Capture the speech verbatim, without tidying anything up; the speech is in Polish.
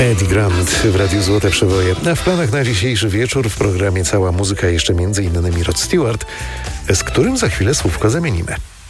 Eddie Grant w Radiu Złote Przeboje. A w planach na dzisiejszy wieczór w programie Cała Muzyka jeszcze między innymi Rod Stewart, z którym za chwilę słówko zamienimy.